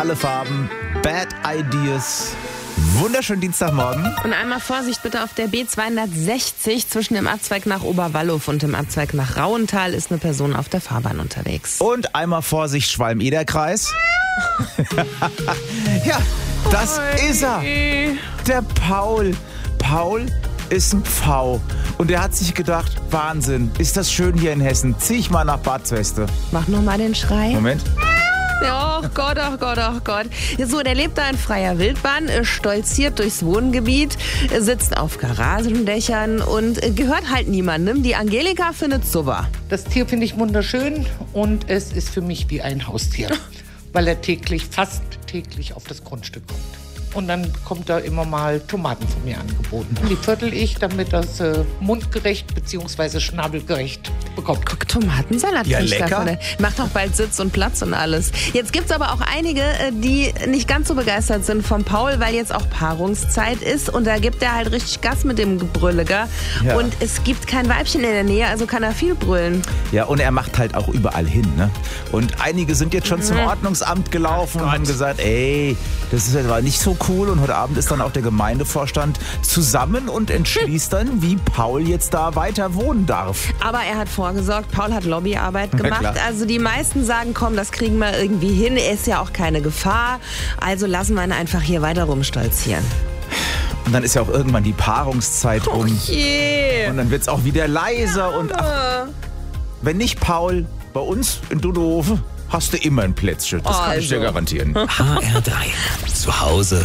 alle Farben, Bad Ideas. Wunderschönen Dienstagmorgen. Und einmal Vorsicht bitte auf der B260 zwischen dem Abzweig nach Oberwallow und dem Abzweig nach Rauental ist eine Person auf der Fahrbahn unterwegs. Und einmal Vorsicht, Schwalm-Eder-Kreis. Ja, das ist er. Der Paul. Paul ist ein Pfau. Und er hat sich gedacht, Wahnsinn, ist das schön hier in Hessen. Zieh ich mal nach Bad Zweste. Mach noch mal den Schrei. Moment. Oh Gott, oh Gott, oh Gott. So, der lebt da in freier Wildbahn, stolziert durchs Wohngebiet, sitzt auf Garagendächern und gehört halt niemandem. Die Angelika findet's super. Das Tier finde ich wunderschön und es ist für mich wie ein Haustier, weil er fast täglich auf das Grundstück kommt. Und dann kommt da immer mal Tomaten von mir angeboten. Die viertel ich, damit das mundgerecht bzw. schnabelgerecht bekommt. Guck, Tomatensalat. Ja, kriegt lecker. davon. Macht auch bald Sitz und Platz und alles. Jetzt gibt's aber auch einige, die nicht ganz so begeistert sind vom Paul, weil jetzt auch Paarungszeit ist. Und da gibt er halt richtig Gas mit dem Gebrülle, gell? Ja. Und es gibt kein Weibchen in der Nähe, also kann er viel brüllen. Ja, und er macht halt auch überall hin, ne? Und einige sind jetzt schon zum Ordnungsamt gelaufen und haben gesagt, ey, das ist aber nicht so cool. Und heute Abend ist dann auch der Gemeindevorstand zusammen und entschließt dann, wie Paul jetzt da weiter wohnen darf. Aber er hat vorgesorgt, Paul hat Lobbyarbeit Ja, gemacht. klar. Also die meisten sagen, komm, das kriegen wir irgendwie hin. Er ist ja auch keine Gefahr. Also lassen wir ihn einfach hier weiter rumstolzieren. Und dann ist ja auch irgendwann die Paarungszeit um. Je. Und dann wird es auch wieder leiser. Und ach, wenn nicht Paul, bei uns in Dudehofe hast du immer ein Plätzchen. Das kann ich dir Also. garantieren. HR3. Zu Hause